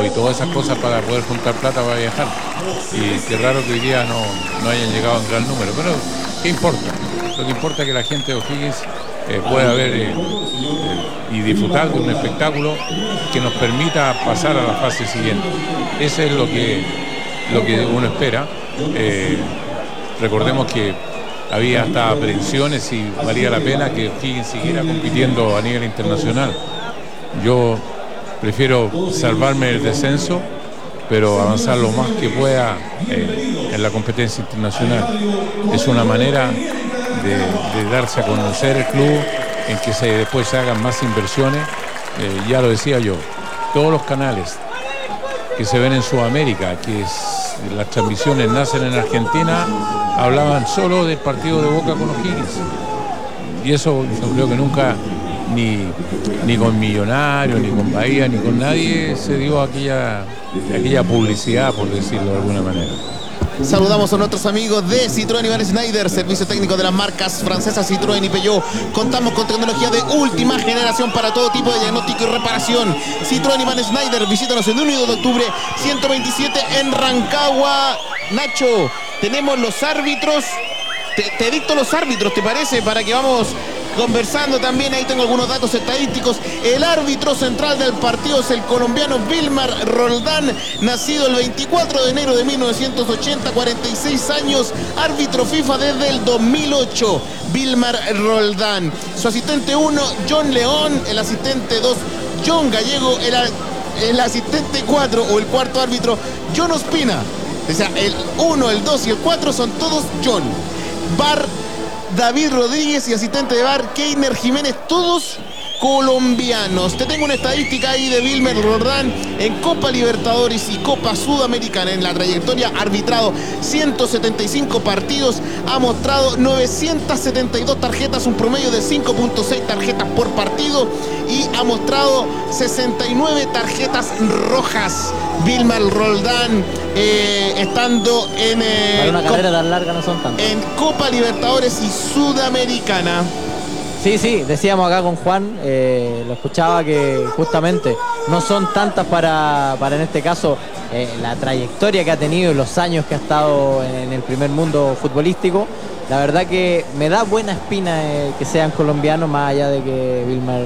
y todas esas cosas para poder juntar plata para viajar. Y qué raro que hoy día no hayan llegado en gran número, pero ¿qué importa? Lo que importa es que la gente de O'Higgins pueda ver y disfrutar de un espectáculo que nos permita pasar a la fase siguiente. Ese es lo que uno espera. Recordemos que había hasta aprehensiones si valía la pena que O'Higgins siguiera compitiendo a nivel internacional. Yo prefiero salvarme del descenso, pero avanzar lo más que pueda en la competencia internacional. Es una manera de darse a conocer el club, en que después se hagan más inversiones. Ya lo decía yo, todos los canales que se ven en Sudamérica, las transmisiones nacen en Argentina, hablaban solo del partido de Boca con O'Higgins. Y eso yo creo que nunca, ni con Millonarios, ni con Bahía, ni con nadie se dio aquella publicidad, por decirlo de alguna manera. Saludamos a nuestros amigos de Citroën y Van Schneider, servicio técnico de las marcas francesas Citroën y Peugeot. Contamos con tecnología de última generación para todo tipo de diagnóstico y reparación. Citroën y Van Schneider, visítanos en 1 y 2 de octubre, 127 en Rancagua. Nacho, tenemos los árbitros. Te dicto los árbitros, ¿te parece? Para que vamos conversando también. Ahí tengo algunos datos estadísticos. El árbitro central del partido es el colombiano Vilmar Roldán, nacido el 24 de enero de 1980, 46 años, árbitro FIFA desde el 2008, Vilmar Roldán. Su asistente 1, John León, el asistente 2, John Gallego, el asistente 4 o el cuarto árbitro, John Ospina. O sea, el 1, el 2 y el 4 son todos John. VAR, David Rodríguez, y asistente de VAR, Keiner Jiménez, todos colombianos. Te tengo una estadística ahí de Vilmar Roldán en Copa Libertadores y Copa Sudamericana. En la trayectoria ha arbitrado 175 partidos, ha mostrado 972 tarjetas, un promedio de 5.6 tarjetas por partido, y ha mostrado 69 tarjetas rojas. Vilmar Roldán, estando en para una carrera tan larga no son tantas. En Copa Libertadores y Sudamericana. Sí, decíamos acá con Juan, lo escuchaba, que justamente no son tantas para en este caso la trayectoria que ha tenido y los años que ha estado en el primer mundo futbolístico. La verdad que me da buena espina que sean colombianos, más allá de que Vilmar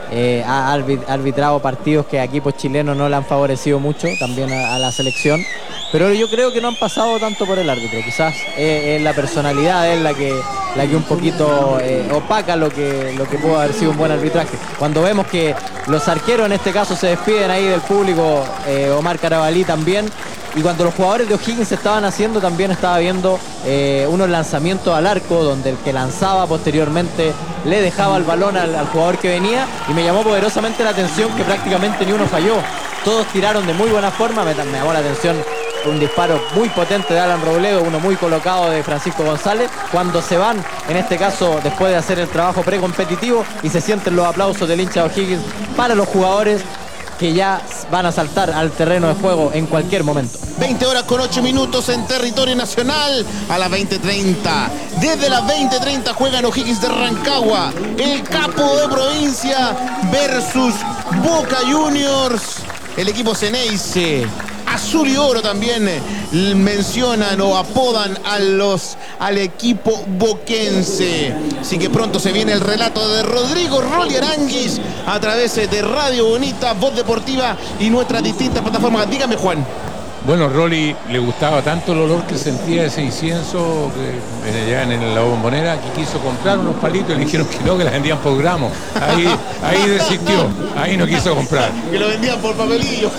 ha arbitrado partidos que a equipos chilenos no le han favorecido mucho, también a la selección. Pero yo creo que no han pasado tanto por el árbitro. Quizás es la personalidad de él la que un poquito opaca lo que pudo haber sido un buen arbitraje. Cuando vemos que los arqueros en este caso se despiden ahí del público, Omar Carabalí también, y cuando los jugadores de O'Higgins se estaban haciendo, también estaba viendo unos lanzamientos al arco, donde el que lanzaba posteriormente le dejaba el balón al jugador que venía, y me llamó poderosamente la atención que prácticamente ni uno falló. Todos tiraron de muy buena forma. Me llamó la atención un disparo muy potente de Alan Robledo, uno muy colocado de Francisco González. Cuando se van, en este caso después de hacer el trabajo precompetitivo, y se sienten los aplausos del hincha de O'Higgins para los jugadores que ya van a saltar al terreno de juego en cualquier momento. 20 horas con 8 minutos en territorio nacional. A las 20:30, desde las 20:30 juegan O'Higgins de Rancagua, el capo de provincia versus Boca Juniors. El equipo Ceneice, azul y oro también mencionan o apodan al equipo boquense. Así que pronto se viene el relato de Rodrigo Rolly Aranguis a través de Radio Bonita, Voz Deportiva y nuestras distintas plataformas. Dígame, Juan. Bueno, Rolly le gustaba tanto el olor que sentía ese incienso que allá en la bombonera, que quiso comprar unos palitos y le dijeron que no, que las vendían por gramo. Ahí desistió, ahí no quiso comprar. Que lo vendían por papelillo.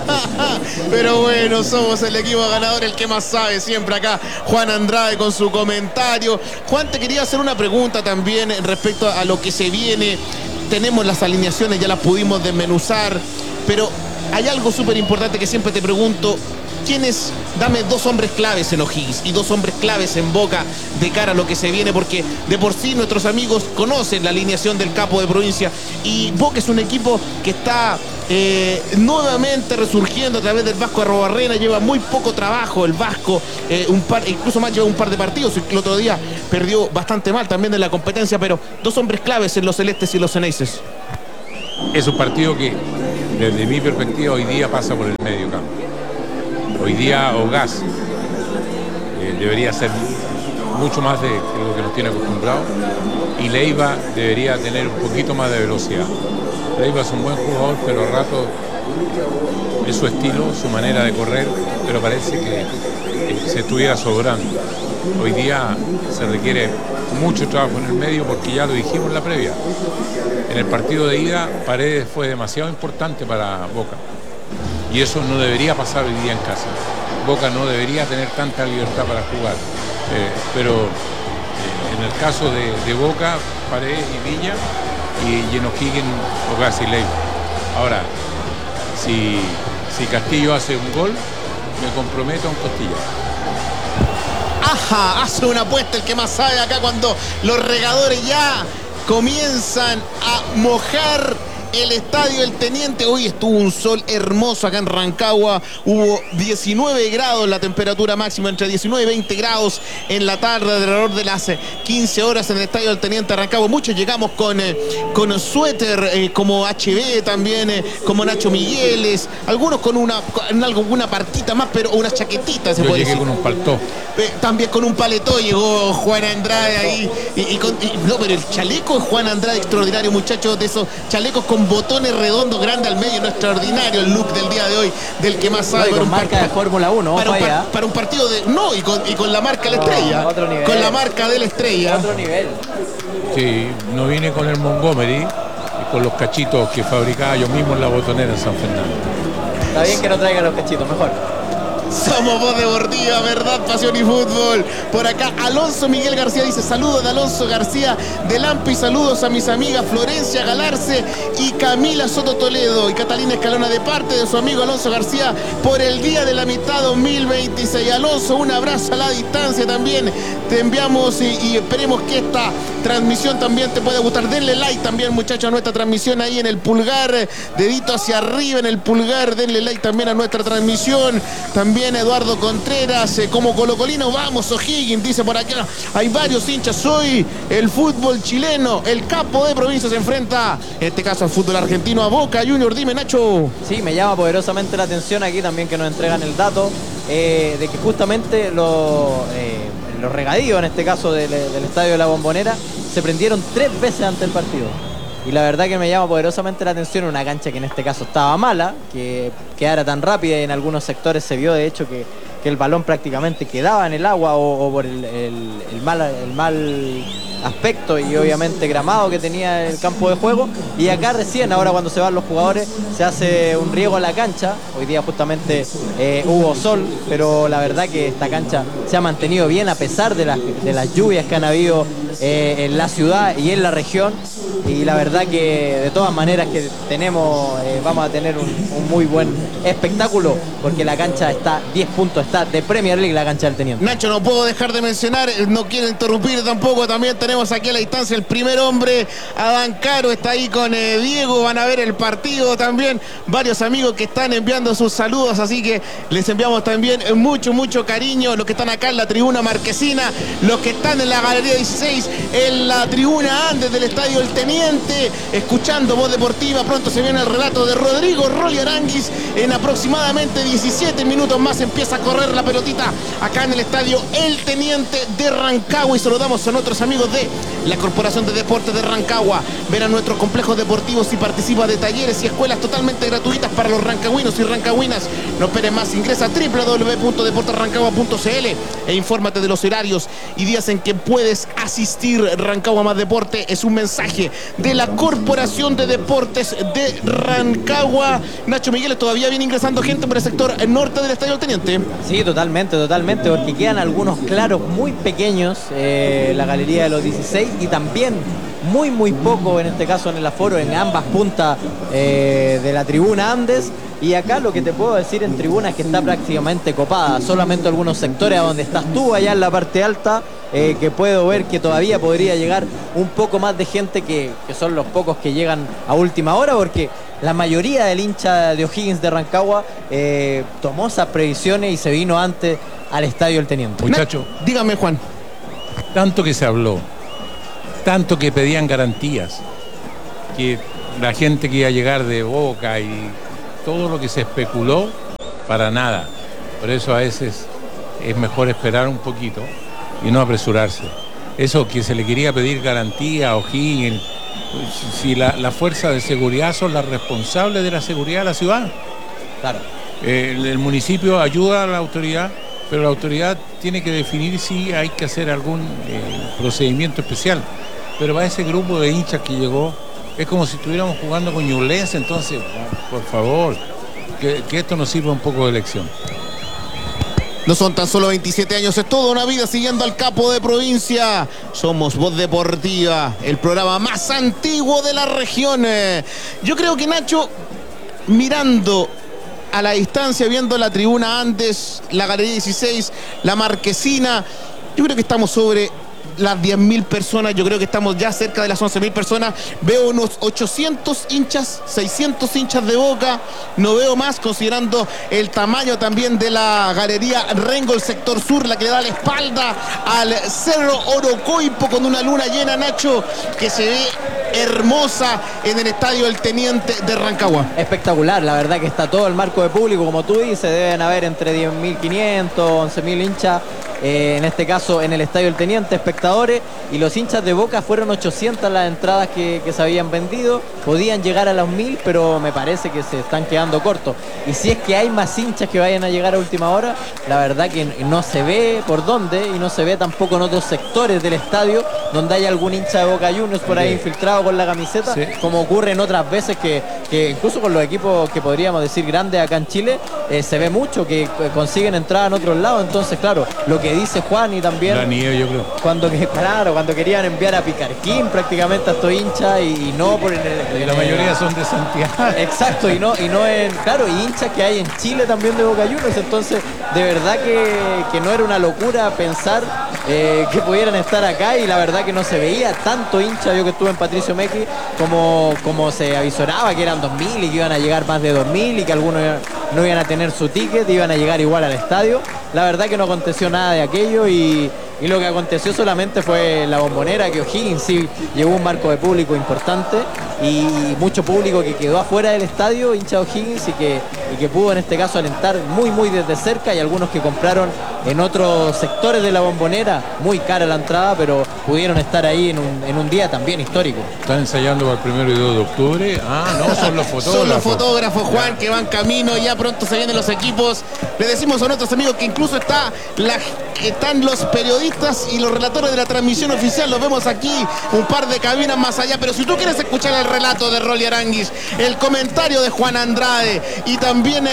Pero bueno, somos el equipo ganador, el que más sabe siempre acá, Juan Andrade, con su comentario. Juan, te quería hacer una pregunta también respecto a lo que se viene. Tenemos las alineaciones, ya las pudimos desmenuzar, pero hay algo súper importante que siempre te pregunto. Dame dos hombres claves en O'Higgins y dos hombres claves en Boca de cara a lo que se viene, porque de por sí nuestros amigos conocen la alineación del capo de provincia, y Boca es un equipo que está nuevamente resurgiendo a través del Vasco Arrobarrena. Lleva muy poco trabajo el Vasco, incluso más lleva un par de partidos. El otro día perdió bastante mal también en la competencia, pero dos hombres claves en los celestes y los ceneices. Es un partido que desde mi perspectiva, hoy día pasa por el medio campo. Hoy día Ogaz debería ser mucho más de lo que nos tiene acostumbrado, y Leiva debería tener un poquito más de velocidad. Leiva es un buen jugador, pero a rato es su estilo, su manera de correr, pero parece que se estuviera sobrando. Hoy día se requiere mucho trabajo en el medio, porque ya lo dijimos en la previa. En el partido de ida, Paredes fue demasiado importante para Boca, y eso no debería pasar hoy día en casa. Boca no debería tener tanta libertad para jugar, pero en el caso de Boca, Paredes y Villa, y en O'Higgins, Ogaz y Leiva. Ahora, si Castillo hace un gol, me comprometo a un Costilla. Ajá, hace una apuesta el que más sabe acá cuando los regadores ya comienzan a mojar el estadio El Teniente. Hoy estuvo un sol hermoso acá en Rancagua. Hubo 19 grados la temperatura máxima, entre 19 y 20 grados en la tarde, alrededor de las 15 horas en el estadio El Teniente Rancagua. Muchos llegamos con suéter, como HB también, como Nacho Migueles, algunos con alguna partita más, pero unas chaquetitas. Yo llegué con un paltó. También con un paletó llegó Juan Andrade ahí. No, pero el chaleco de Juan Andrade, extraordinario, muchachos, de esos chalecos con botones redondos grandes al medio, no, extraordinario el look del día de hoy, del que más sabe. No, con marca de Fórmula 1, para un partido de... No, y con la marca de la Estrella. Otro nivel. Con la marca de la Estrella. Otro nivel. Sí, no vine con el Montgomery y con los cachitos que fabricaba yo mismo en la botonera en San Fernando. Está bien que no traigan los cachitos, mejor. Somos Voz Deportiva, verdad, pasión y fútbol. Por acá Alonso Miguel García dice: saludos de Alonso García de Lampa, y saludos a mis amigas Florencia Galarce y Camila Soto Toledo y Catalina Escalona, de parte de su amigo Alonso García, por el Día de la Amistad 2026. Alonso, un abrazo a la distancia también te enviamos, y esperemos que esta transmisión también te pueda gustar. Denle like también, muchachos, a nuestra transmisión ahí en el pulgar, dedito hacia arriba en el pulgar, denle like también a nuestra transmisión. También Eduardo Contreras, como colocolino, vamos O'Higgins, dice por acá. Hay varios hinchas hoy. El fútbol chileno, el capo de provincia, se enfrenta, en este caso al fútbol argentino, a Boca Juniors. Dime, Nacho. Sí, me llama poderosamente la atención aquí también que nos entregan el dato de que justamente los regadíos, en este caso del Estadio de la Bombonera, se prendieron 3 veces ante el partido. Y la verdad que me llama poderosamente la atención una cancha que en este caso estaba mala, que quedara tan rápida, y en algunos sectores se vio de hecho que el balón prácticamente quedaba en el agua, o por el mal aspecto y obviamente gramado que tenía el campo de juego. Y acá recién, ahora cuando se van los jugadores, se hace un riego a la cancha. Hoy día justamente hubo sol, pero la verdad que esta cancha se ha mantenido bien a pesar de las lluvias que han habido en la ciudad y en la región. Y la verdad que de todas maneras que vamos a tener un muy buen espectáculo, porque la cancha está 10 puntos, está de Premier League la cancha del Teniente. Nacho, no puedo dejar de mencionar, no quiero interrumpir tampoco, también tenemos aquí a la distancia el primer hombre, Adán Caro, está ahí con Diego, van a ver el partido también, varios amigos que están enviando sus saludos, así que les enviamos también mucho cariño, los que están acá en la tribuna Marquesina, los que están en la Galería 16, en la tribuna Andes del Estadio El Teniente, escuchando Voz Deportiva. Pronto se viene el relato de Rodrigo Rolly Aranguis. En aproximadamente 17 minutos más empieza a correr la pelotita acá en el Estadio El Teniente de Rancagua, y saludamos a nuestros amigos de la Corporación de Deportes de Rancagua. Ven a nuestros complejos deportivos y participa de talleres y escuelas totalmente gratuitas para los rancagüinos y rancagüinas. No esperes más, ingresa a www.deportesrancagua.cl e infórmate de los horarios y días en que puedes asistir. Rancagua Más Deporte es un mensaje de la Corporación de Deportes de Rancagua. Nacho Miguel, todavía viene ingresando gente por el sector norte del Estadio del Teniente. Sí, totalmente, porque quedan algunos claros muy pequeños, la Galería de los 16, y también muy poco en este caso en el aforo en ambas puntas de la tribuna Andes. Y acá lo que te puedo decir en tribuna es que está prácticamente copada, solamente algunos sectores a donde estás tú allá en la parte alta, que puedo ver que todavía podría llegar un poco más de gente, que son los pocos que llegan a última hora, porque la mayoría del hincha de O'Higgins de Rancagua tomó esas previsiones y se vino antes al Estadio El Teniente. Muchacho, dígame, Juan. Tanto que se habló, tanto que pedían garantías, que la gente que iba a llegar de Boca y todo lo que se especuló para nada. Por eso a veces es mejor esperar un poquito y no apresurarse. Eso que se le quería pedir garantía a O'Higgins, si la fuerza de seguridad son las responsables de la seguridad de la ciudad. Claro. El municipio ayuda a la autoridad, pero la autoridad tiene que definir si hay que hacer algún procedimiento especial. Pero a ese grupo de hinchas que llegó, es como si estuviéramos jugando con Ñublense. Entonces, por favor, que esto nos sirva un poco de lección. No son tan solo 27 años, es toda una vida siguiendo al capo de provincia. Somos Voz Deportiva, el programa más antiguo de la región. Yo creo que, Nacho, mirando a la distancia, viendo la tribuna Andes, la Galería 16, la Marquesina, yo creo que estamos sobre las 10.000 personas, yo creo que estamos ya cerca de las 11.000 personas. Veo unos 800 hinchas, 600 hinchas de Boca, no veo más, considerando el tamaño también de la Galería Rengo, el sector sur, la que le da la espalda al Cerro Orocoipo, con una luna llena, Nacho, que se ve hermosa en el estadio El Teniente de Rancagua. Espectacular, la verdad que está todo el marco de público, como tú dices, deben haber entre 10.500, 11.000 hinchas, en este caso en el estadio El Teniente, espectadores, y los hinchas de Boca fueron 800 las entradas que se habían vendido, podían llegar a los 1.000, pero me parece que se están quedando cortos, y si es que hay más hinchas que vayan a llegar a última hora, la verdad que no se ve por dónde, y no se ve tampoco en otros sectores del estadio donde hay algún hincha de Boca Juniors por ahí infiltrado con la camiseta, sí, como ocurre en otras veces que incluso con los equipos que podríamos decir grandes acá en Chile, se ve mucho que consiguen entrar en otros lados. Entonces, claro, lo que dice Juan, y también la nieve, yo creo, cuando querían enviar a Picarquín prácticamente a estos hinchas, y no por la mayoría son de Santiago. Exacto, y no en, claro, y hinchas que hay en Chile también de Boca Juniors. Entonces, de verdad que no era una locura pensar que pudieran estar acá, y la verdad que no se veía tanto hincha. Yo que estuve en Patricio Meki, como se avisoraba que eran 2.000 y que iban a llegar más de 2.000 y que algunos no iban a tener su ticket, iban a llegar igual al estadio. La verdad que no aconteció nada de aquello, y lo que aconteció solamente fue la Bombonera, que O'Higgins sí llevó un marco de público importante y mucho público que quedó afuera del estadio, hincha de O'Higgins, y que pudo en este caso alentar muy desde cerca, y algunos que compraron en otros sectores de la Bombonera, muy cara la entrada, pero pudieron estar ahí en un día también histórico. ¿Están ensayando para el 1 y 2 de octubre? Ah, no, son los fotógrafos. Son los fotógrafos, Juan, que van camino, ya pronto se vienen los equipos. Le decimos a nuestros amigos que incluso están los periodistas y los relatores de la transmisión oficial. Los vemos aquí, un par de cabinas más allá, pero si tú quieres escuchar el relato de Rolly Aranguis, el comentario de Juan Andrade y también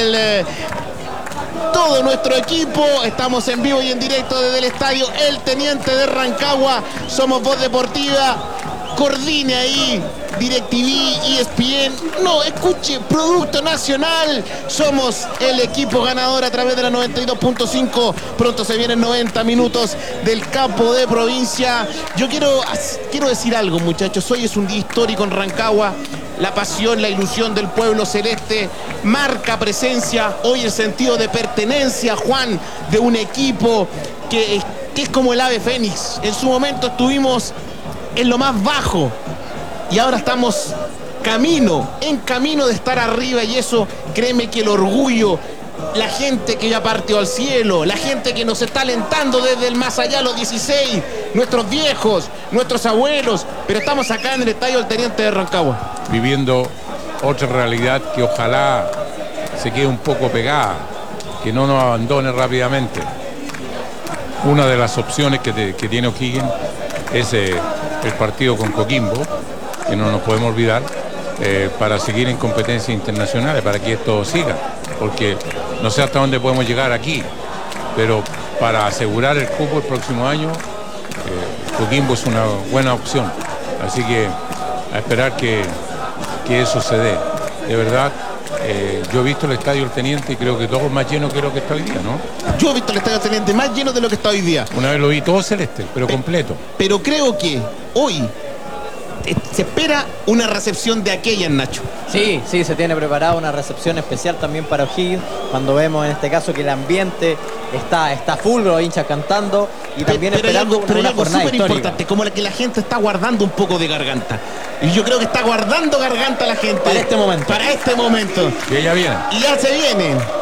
todo nuestro equipo, estamos en vivo y en directo desde el estadio El Teniente de Rancagua. Somos Voz Deportiva. Coordine ahí DirecTV, ESPN, no, escuche Producto Nacional. Somos el equipo ganador a través de la 92.5. Pronto se vienen 90 minutos del campo de provincia. Yo quiero decir algo, muchachos. Hoy es un día histórico en Rancagua. La pasión, la ilusión del pueblo celeste marca presencia. Hoy el sentido de pertenencia, Juan, de un equipo que es como el ave fénix. En su momento estuvimos en lo más bajo y ahora estamos en camino de estar arriba, y eso, créeme que el orgullo, la gente que ya partió al cielo, la gente que nos está alentando desde el más allá, los 16, nuestros viejos, nuestros abuelos, pero estamos acá en el estadio del Teniente de Rancagua, viviendo otra realidad que ojalá se quede un poco pegada, que no nos abandone rápidamente. Una de las opciones que tiene O'Higgins es el partido con Coquimbo, que no nos podemos olvidar, para seguir en competencias internacionales, para que esto siga, porque no sé hasta dónde podemos llegar aquí, pero para asegurar el cupo el próximo año, Coquimbo es una buena opción, así que a esperar que eso se dé. De verdad, yo he visto el estadio del Teniente y creo que todo es más lleno que lo que está hoy día, ¿no? Yo he visto el estadio del Teniente más lleno de lo que está hoy día. Una vez lo vi todo celeste, pero completo. Pero creo que hoy se espera una recepción de aquella, Nacho. Sí, se tiene preparada una recepción especial también para O'Higgins, cuando vemos en este caso que el ambiente está full, los hinchas cantando, y también pero esperando pero hay una algo jornada súper histórica. importante, como la que la gente está guardando un poco de garganta. Y yo creo que está guardando garganta la gente. Para este momento. Para este momento. Que ya viene. Y ya se viene.